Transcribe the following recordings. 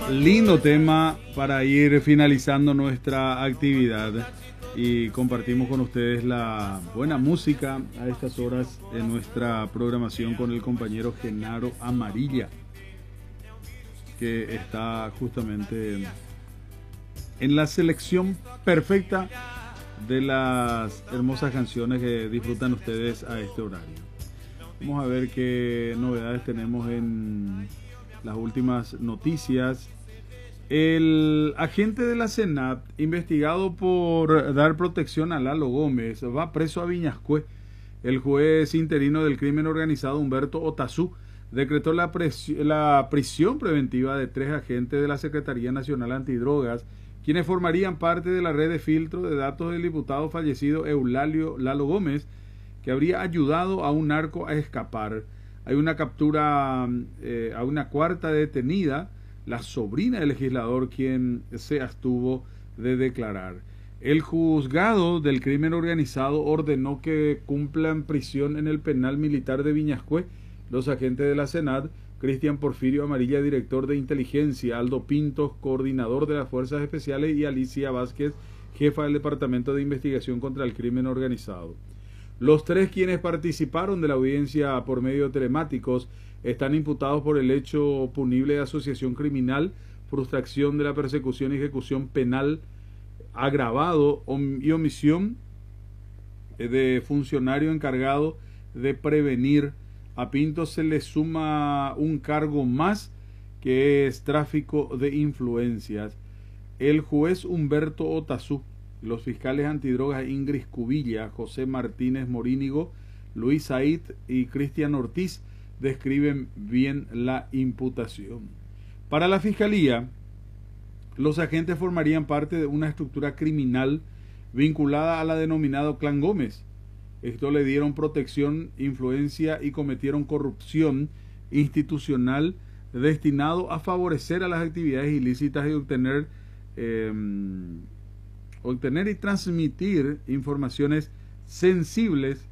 Lindo tema para ir finalizando nuestra actividad y compartimos con ustedes la buena música a estas horas en nuestra programación con el compañero Genaro Amarilla, que está justamente en la selección perfecta de las hermosas canciones que disfrutan ustedes a este horario. Vamos a ver qué novedades tenemos en las últimas noticias. El agente de la SENAT, investigado por dar protección a Lalo Gómez, va preso a Viñascué. El juez interino del crimen organizado, Humberto Otazú, decretó la prisión preventiva de 3 agentes de la Secretaría Nacional Antidrogas, quienes formarían parte de la red de filtro de datos del diputado fallecido Eulalio Lalo Gómez, que habría ayudado a un narco a escapar. Hay una captura a una cuarta detenida, la sobrina del legislador, quien se abstuvo de declarar. El juzgado del crimen organizado ordenó que cumplan prisión en el penal militar de Viñascué los agentes de la SENAT, Cristian Porfirio Amarilla, director de inteligencia, Aldo Pintos, coordinador de las Fuerzas Especiales, y Alicia Vázquez, jefa del Departamento de Investigación contra el Crimen Organizado. Los 3 quienes participaron de la audiencia por medio telemáticos están imputados por el hecho punible de asociación criminal, frustración de la persecución y ejecución penal agravado y omisión de funcionario encargado de prevenir. A Pinto se le suma un cargo más, que es tráfico de influencias. El juez Humberto Otazú, los fiscales antidrogas Ingrid Cubilla, José Martínez Morínigo, Luis Said y Cristian Ortiz describen bien la imputación. Para la Fiscalía, los agentes formarían parte de una estructura criminal vinculada a la denominada Clan Gómez. Esto le dieron protección, influencia y cometieron corrupción institucional destinado a favorecer a las actividades ilícitas y obtener y transmitir informaciones sensibles,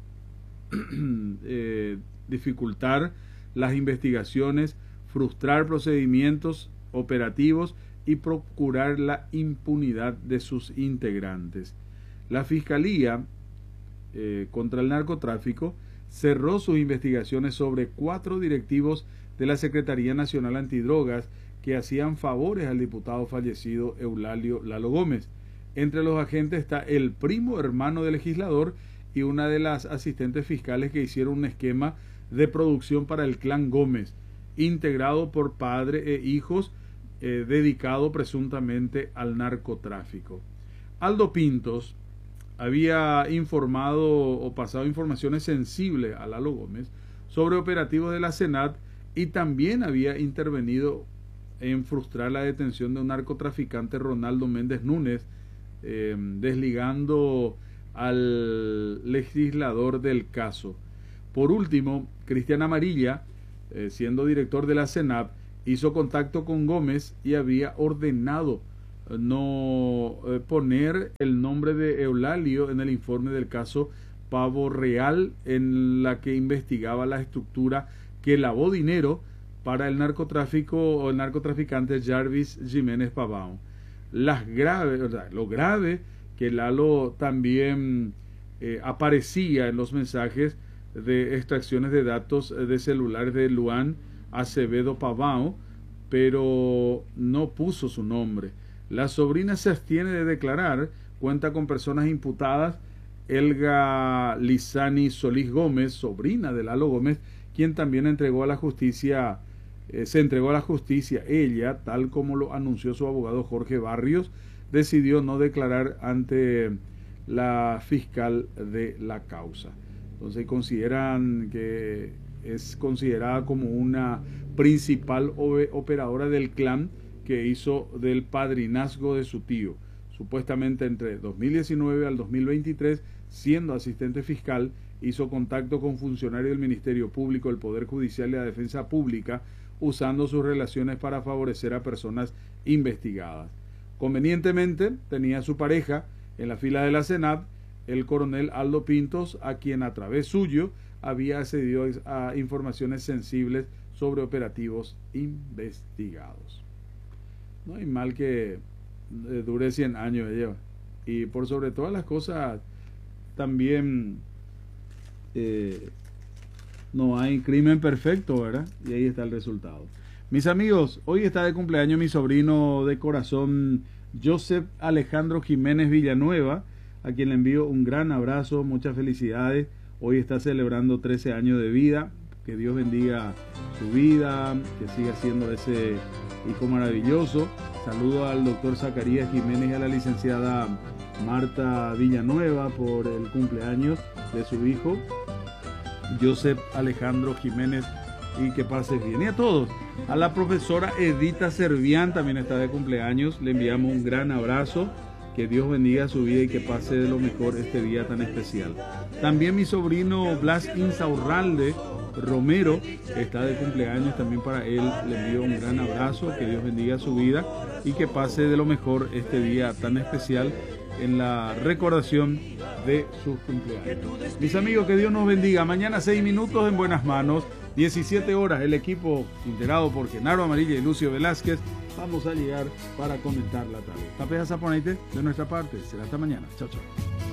dificultar las investigaciones, frustrar procedimientos operativos y procurar la impunidad de sus integrantes. La Fiscalía contra el narcotráfico cerró sus investigaciones sobre 4 directivos de la Secretaría Nacional Antidrogas que hacían favores al diputado fallecido Eulalio Lalo Gómez. Entre los agentes está el primo hermano del legislador y una de las asistentes fiscales que hicieron un esquema de producción para el Clan Gómez, integrado por padre e hijos, dedicado presuntamente al narcotráfico. Aldo Pintos había informado o pasado informaciones sensibles a Lalo Gómez sobre operativos de la SENAT y también había intervenido en frustrar la detención de un narcotraficante, Ronaldo Méndez Núñez, desligando al legislador del caso. Por último, Cristian Amarilla, siendo director de la SENAP, hizo contacto con Gómez y había ordenado no poner el nombre de Eulalio en el informe del caso Pavo Real, en la que investigaba la estructura que lavó dinero para el narcotráfico o el narcotraficante Jarvis Jiménez Pavão. Lo grave que Lalo también aparecía en los mensajes de extracciones de datos de celulares de Luan Acevedo Pavão, pero no puso su nombre. La sobrina se abstiene de declarar, cuenta con personas imputadas: Elga Lizani Solís Gómez, sobrina de Lalo Gómez, quien también se entregó a la justicia. Ella, tal como lo anunció su abogado Jorge Barrios, decidió no declarar ante la fiscal de la causa. Entonces consideran que es considerada como una principal operadora del clan, que hizo del padrinazgo de su tío. Supuestamente entre 2019 al 2023, siendo asistente fiscal, hizo contacto con funcionarios del Ministerio Público, el Poder Judicial y la Defensa Pública, usando sus relaciones para favorecer a personas investigadas. Convenientemente tenía a su pareja en la fila de la SENAT, el coronel Aldo Pintos, a quien a través suyo había accedido a informaciones sensibles sobre operativos investigados. No hay mal que dure 100 años lleva. Y por sobre todas las cosas, también no hay crimen perfecto, ¿verdad? Y ahí está el resultado. Mis amigos, hoy está de cumpleaños mi sobrino de corazón, Joseph Alejandro Jiménez Villanueva, a quien le envío un gran abrazo, muchas felicidades. Hoy está celebrando 13 años de vida. Que Dios bendiga su vida, que siga siendo ese hijo maravilloso. Saludo al doctor Zacarías Jiménez y a la licenciada Marta Villanueva por el cumpleaños de su hijo, Joseph Alejandro Jiménez, y que pase bien. Y a todos, a la profesora Edita Servián también está de cumpleaños, le enviamos un gran abrazo, que Dios bendiga su vida y que pase de lo mejor este día tan especial. También mi sobrino Blas Insaurralde Romero está de cumpleaños, también para él le envío un gran abrazo, que Dios bendiga su vida y que pase de lo mejor este día tan especial en la recordación de sus cumpleaños. Mis amigos, que Dios nos bendiga. Mañana 6 minutos en buenas manos, 17 horas, el equipo integrado por Genaro Amarilla y Lucio Velázquez vamos a llegar para comentar la tarde. Tapeja Zaponeite de nuestra parte. Será hasta mañana. Chao, chao.